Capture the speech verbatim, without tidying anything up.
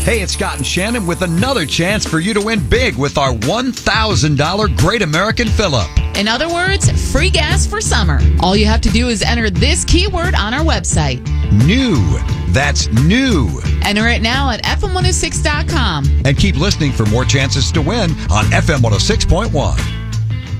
Hey, it's Scott and Shannon with another chance for you to win big with our one thousand dollars Great American Fill-Up. In other words, free gas for summer. All you have to do is enter this keyword on our website. New. That's new. Enter it now at F M one oh six dot com. And keep listening for more chances to win on F M one oh six point one.